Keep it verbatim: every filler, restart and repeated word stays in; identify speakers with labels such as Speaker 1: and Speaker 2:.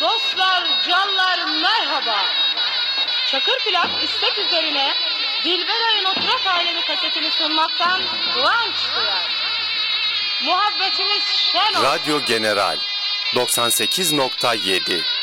Speaker 1: Dostlar, canlar merhaba. Çakır Plak istek üzerine Dilberay'ın Oturak Alemi kasetini sunmaktan kıvanç duyar. Muhabbetimiz şen olsun.
Speaker 2: Radyo General doksan sekiz nokta yedi